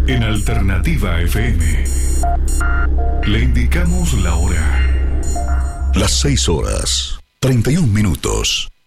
En Alternativa FM le indicamos la hora. Las 6 horas, 31 minutos.